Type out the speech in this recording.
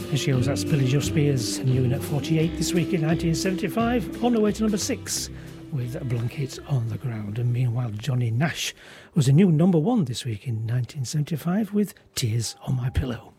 And she was that's Billy Joe Spears, new in at 48 this week in 1975, on the way to number 6 with Blankets on the Ground. And meanwhile, Johnny Nash was a new number 1 this week in 1975 with Tears on My Pillow.